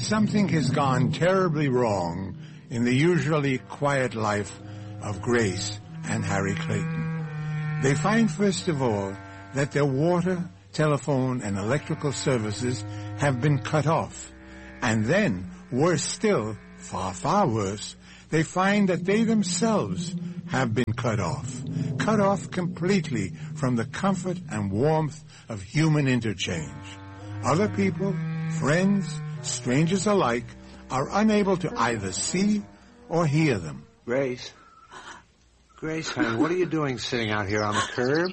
something has gone terribly wrong in the usually quiet life of Grace and Harry Clayton. They find, first of all, that their water, telephone, and electrical services have been cut off. And then, worse still, far, far worse, they find that they themselves have been cut off completely from the comfort and warmth of human interchange. Other people, friends, strangers alike, are unable to either see or hear them. Grace, honey, what are you doing sitting out here on the curb?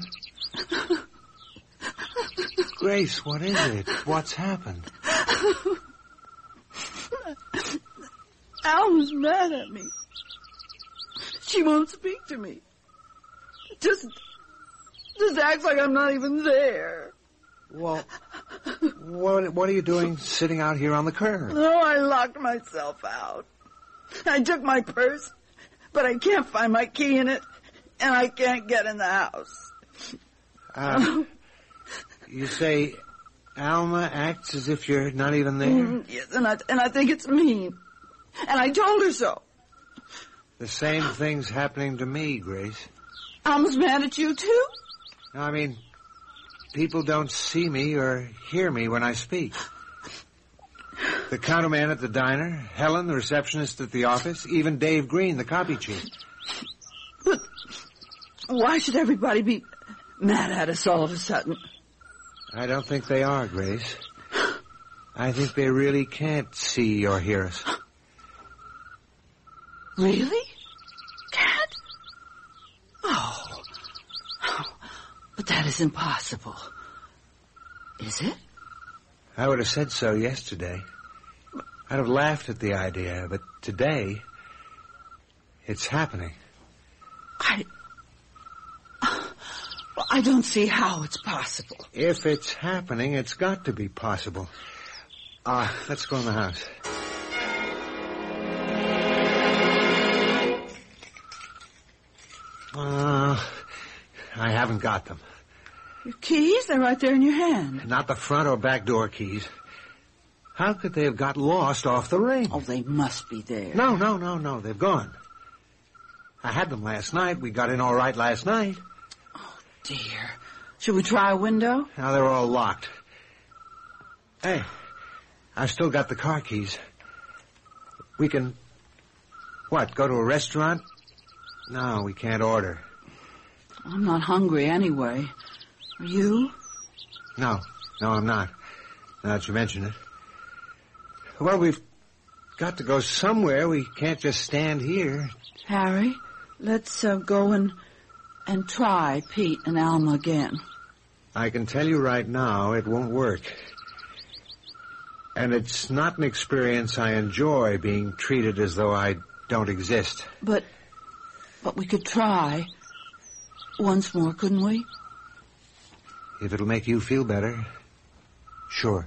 Grace, what is it? What's happened? Alma's mad at me. She won't speak to me. Just acts like I'm not even there. Well, what are you doing sitting out here on the curb? Oh, I locked myself out. I took my purse, but I can't find my key in it, and I can't get in the house. You say Alma acts as if you're not even there? Yes, and I think it's mean. And I told her so. The same thing's happening to me, Grace. Alma's mad at you, too? I mean, people don't see me or hear me when I speak. The counterman at the diner, Helen, the receptionist at the office, even Dave Green, the copy chief. But why should everybody be mad at us all of a sudden? I don't think they are, Grace. I think they really can't see or hear us. Really? Can't? Oh. But that is impossible. Is it? I would have said so yesterday. I'd have laughed at the idea, but today, it's happening. I don't see how it's possible. If it's happening, it's got to be possible. Let's go in the house. I haven't got them. Your keys? They're right there in your hand. Not the front or back door keys. How could they have got lost off the ring? Oh, they must be there. No. They've gone. I had them last night. We got in all right last night. Oh, dear. Should we try a window? Now they're all locked. Hey, I've still got the car keys. We can... What, go to a restaurant? No, we can't order. I'm not hungry anyway. Are you? No, I'm not. Now that you mention it. Well, we've got to go somewhere. We can't just stand here. Harry, let's go and try Pete and Alma again. I can tell you right now, it won't work. And it's not an experience I enjoy, being treated as though I don't exist. But we could try once more, couldn't we? If it'll make you feel better, sure.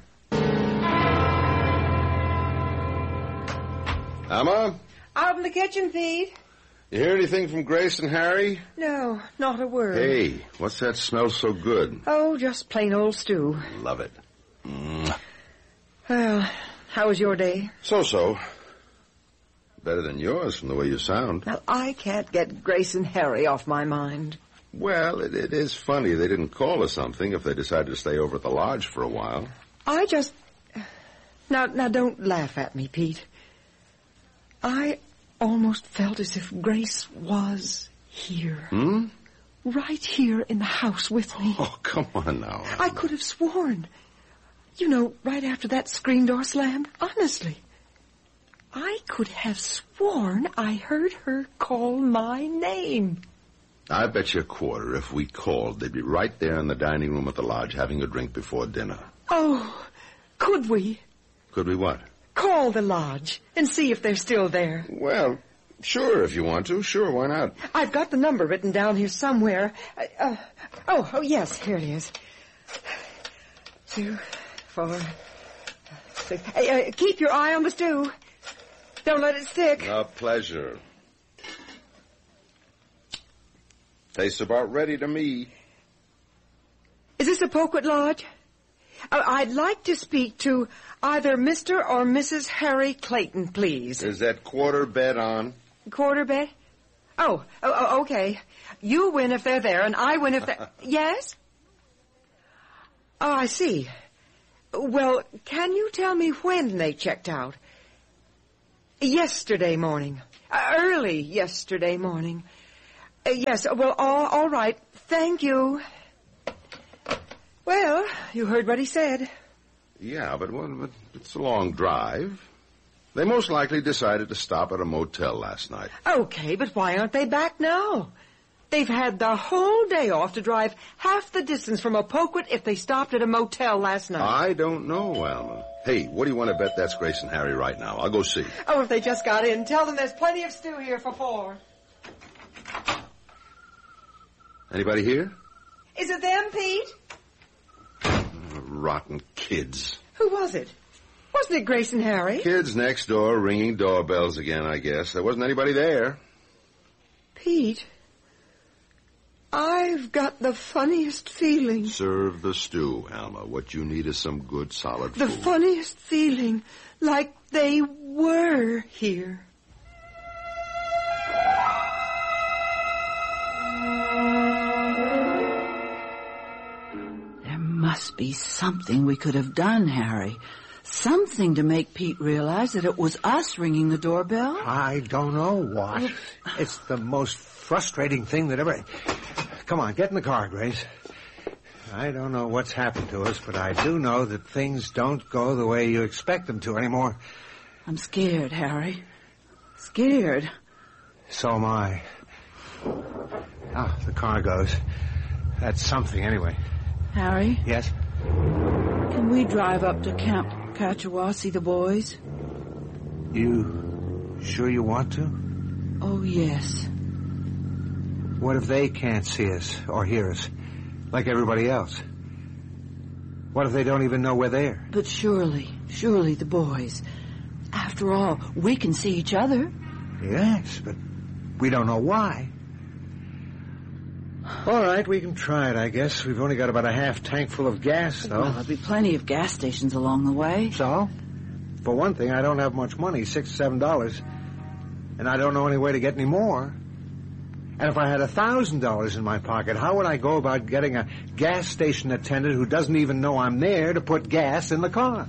Alma? Out in the kitchen, Pete. You hear anything from Grace and Harry? No, not a word. Hey, what's that smell so good? Oh, just plain old stew. Love it. Well, how was your day? So-so. Better than yours from the way you sound. Well, I can't get Grace and Harry off my mind. Well, it is funny they didn't call or something if they decided to stay over at the lodge for a while. I just... Now, don't laugh at me, Pete. I almost felt as if Grace was here. Right here in the house with me. Oh, come on now. I could have sworn. You know, right after that screen door slammed. Honestly. I could have sworn I heard her call my name. I bet you a quarter if we called, they'd be right there in the dining room at the lodge having a drink before dinner. Oh, could we? Could we what? Call the lodge and see if they're still there. Well, sure, if you want to. Sure, why not? I've got the number written down here somewhere. Oh, yes, here it is. 2, 4, 6. Hey, keep your eye on the stew. Don't let it stick. A pleasure. Tastes about ready to me. Is this the Poquet Lodge? I'd like to speak to either Mr. or Mrs. Harry Clayton, please. Is that quarter bet on? Quarter bet? Oh, okay. You win if they're there, and I win if they're... Yes? Oh, I see. Well, can you tell me when they checked out? Yesterday morning. Early yesterday morning. Yes, well, all right. Thank you. Well, you heard what he said. Yeah, but it's a long drive. They most likely decided to stop at a motel last night. Okay, but why aren't they back now? They've had the whole day off to drive half the distance from Opoquet if they stopped at a motel last night. I don't know, Alma. Hey, what do you want to bet that's Grace and Harry right now? I'll go see. Oh, if they just got in, tell them there's plenty of stew here for 4. Anybody here? Is it them, Pete? Rotten kids. Who was it? Wasn't it Grace and Harry? Kids next door ringing doorbells again, I guess. There wasn't anybody there. Pete, I've got the funniest feeling. Serve the stew, Alma. What you need is some good, solid food. The funniest feeling, like they were here. There must be something we could have done, Harry. Something to make Pete realize that it was us ringing the doorbell. I don't know what. It's the most frustrating thing that ever... Come on, get in the car, Grace. I don't know what's happened to us, but I do know that things don't go the way you expect them to anymore. I'm scared, Harry. Scared. So am I. Ah, the car goes. That's something, anyway. Harry? Yes? Can we drive up to Camp Catchawa, see the boys? You sure you want to? Oh, yes. What if they can't see us or hear us, like everybody else? What if they don't even know we're there? But surely the boys. After all, we can see each other. Yes, but we don't know why. All right, we can try it, I guess. We've only got about a half tank full of gas, though. Well, there'll be plenty of gas stations along the way. So? For one thing, I don't have much money, $6 or $7. And I don't know any way to get any more. And if I had $1,000 in my pocket, how would I go about getting a gas station attendant who doesn't even know I'm there to put gas in the car?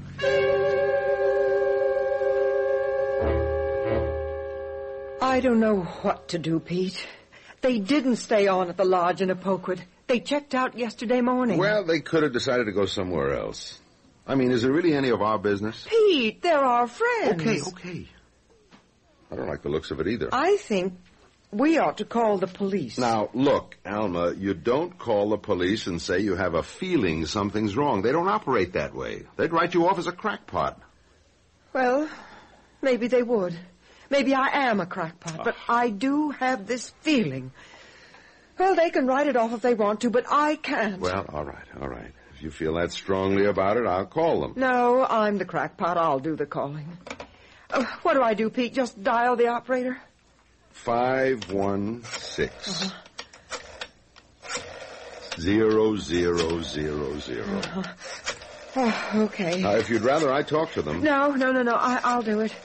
I don't know what to do, Pete. They didn't stay on at the lodge in Opoquet. They checked out yesterday morning. Well, they could have decided to go somewhere else. I mean, is it really any of our business? Pete, they're our friends. Okay. I don't like the looks of it either. I think we ought to call the police. Now, look, Alma, you don't call the police and say you have a feeling something's wrong. They don't operate that way. They'd write you off as a crackpot. Well, maybe they would. Maybe I am a crackpot, but I do have this feeling. Well, they can write it off if they want to, but I can't. Well, all right. If you feel that strongly about it, I'll call them. No, I'm the crackpot. I'll do the calling. What do I do, Pete? Just dial the operator? 516 0000. Oh, okay. If you'd rather I talk to them. No. I'll do it.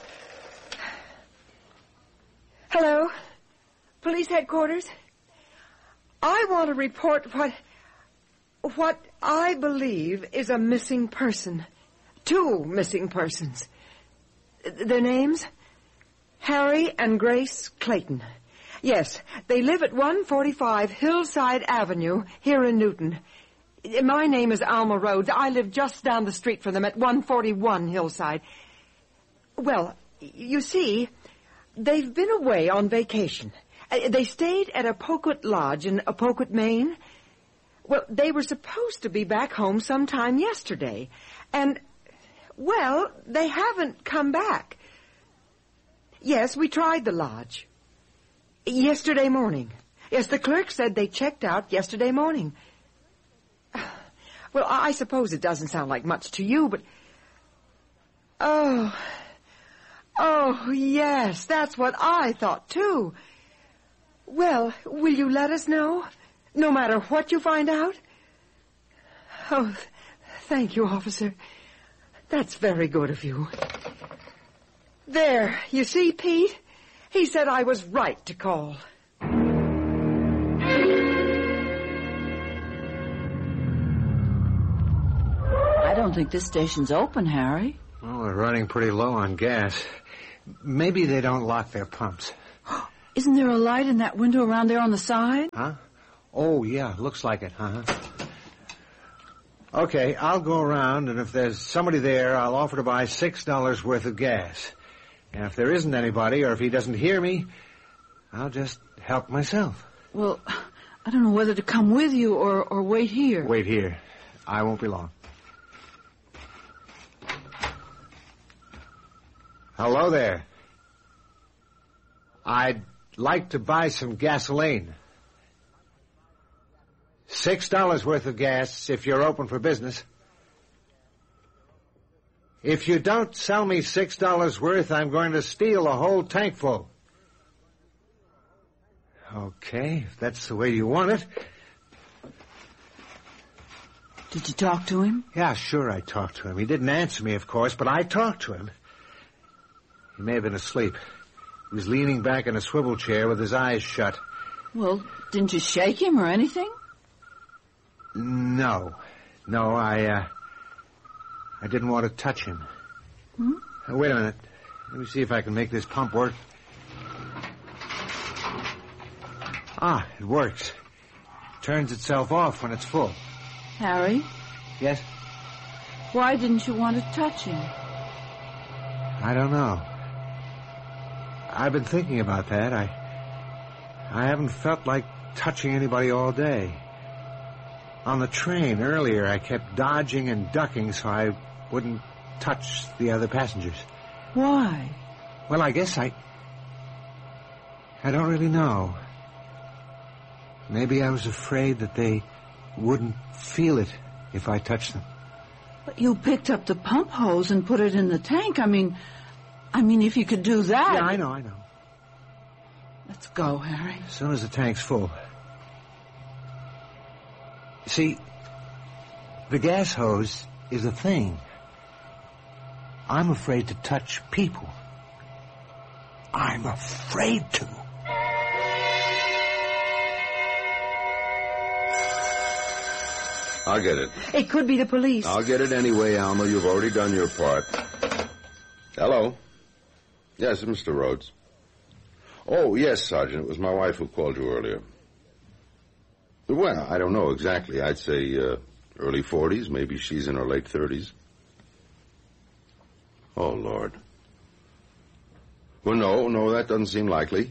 Hello? Police headquarters? I want to report what I believe is a missing person. 2 missing persons. Their names? Harry and Grace Clayton. Yes, they live at 145 Hillside Avenue here in Newton. My name is Alma Rhodes. I live just down the street from them at 141 Hillside. Well, you see, they've been away on vacation. They stayed at Opoquet Lodge in Opoquet, Maine. Well, they were supposed to be back home sometime yesterday. And, well, they haven't come back. Yes, we tried the lodge. Yesterday morning. Yes, the clerk said they checked out yesterday morning. Well, I suppose it doesn't sound like much to you, but... Oh, yes, that's what I thought, too. Well, will you let us know? No matter what you find out? Oh, Thank you, officer. That's very good of you. There, you see, Pete? He said I was right to call. I don't think this station's open, Harry. Well, we're running pretty low on gas. Maybe they don't lock their pumps. Isn't there a light in that window around there on the side? Huh? Oh, yeah, looks like it, huh? Okay, I'll go around, and if there's somebody there, I'll offer to buy $6 worth of gas. And if there isn't anybody, or if he doesn't hear me, I'll just help myself. Well, I don't know whether to come with you or wait here. Wait here. I won't be long. Hello there. I'd like to buy some gasoline. $6 worth of gas if you're open for business. If you don't sell me $6 worth, I'm going to steal a whole tank full. Okay, if that's the way you want it. Did you talk to him? Yeah, sure I talked to him. He didn't answer me, of course, but I talked to him. He may have been asleep. He was leaning back in a swivel chair with his eyes shut. Well, didn't you shake him or anything? No, I didn't want to touch him. Wait a minute. Let me see if I can make this pump work. Ah, it works. Turns itself off when it's full. Harry? Yes? Why didn't you want to touch him? I don't know. I've been thinking about that. I haven't felt like touching anybody all day. On the train earlier, I kept dodging and ducking so I wouldn't touch the other passengers. Why? Well, I guess I don't really know. Maybe I was afraid that they wouldn't feel it if I touched them. But you picked up the pump hose and put it in the tank. I mean, if you could do that... Yeah, I know. Let's go, Harry. As soon as the tank's full. See, the gas hose is a thing. I'm afraid to touch people. I'm afraid to. I'll get it. It could be the police. I'll get it anyway, Alma. You've already done your part. Hello? Yes, Mr. Rhodes. Oh, yes, Sergeant. It was my wife who called you earlier. Well, I don't know exactly. I'd say early 40s. Maybe she's in her late 30s. Oh, Lord. Well, no, that doesn't seem likely.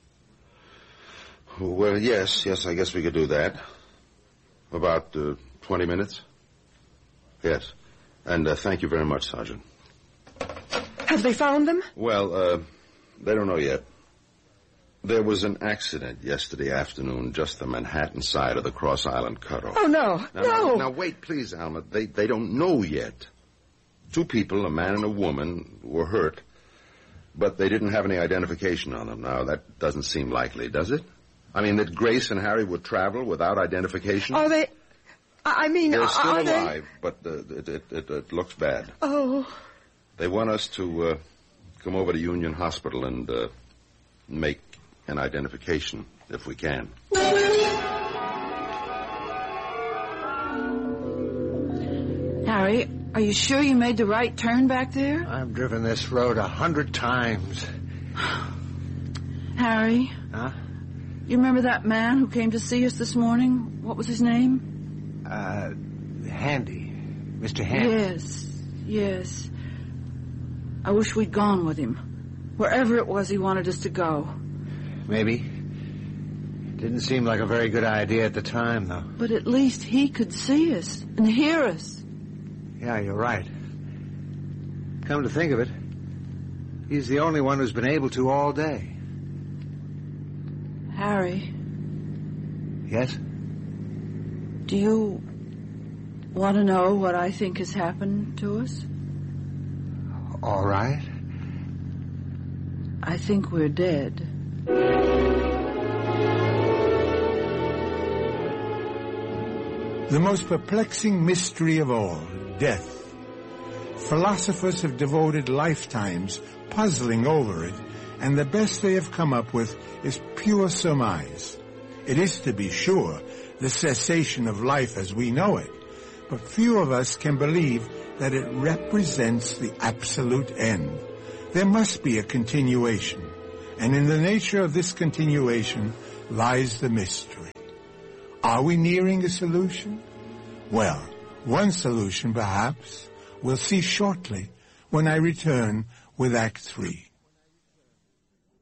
Well, yes, I guess we could do that. About 20 minutes? Yes. And thank you very much, Sergeant. Have they found them? Well, they don't know yet. There was an accident yesterday afternoon just the Manhattan side of the Cross Island cutoff. Oh, no. Now, wait, please, Alma. They don't know yet. 2 people, a man and a woman, were hurt, but they didn't have any identification on them. Now, that doesn't seem likely, does it? I mean, that Grace and Harry would travel without identification? Are they... They're still are alive, but it looks bad. Oh. They want us to come over to Union Hospital and make an identification, if we can. Harry, are you sure you made the right turn back there? I've driven this road 100 times. Harry? Huh? You remember that man who came to see us this morning? What was his name? Handy. Mr. Handy. Yes. I wish we'd gone with him. Wherever it was he wanted us to go. Maybe. Didn't seem like a very good idea at the time, though. But at least he could see us and hear us. Yeah, you're right. Come to think of it, he's the only one who's been able to all day. Harry. Yes? Do you want to know what I think has happened to us? All right. I think we're dead. The most perplexing mystery of all, death. Philosophers have devoted lifetimes puzzling over it, and the best they have come up with is pure surmise. It is, to be sure, the cessation of life as we know it, but few of us can believe that it represents the absolute end. There must be a continuation, and in the nature of this continuation lies the mystery. Are we nearing a solution? Well, one solution, perhaps, we'll see shortly when I return with Act 3.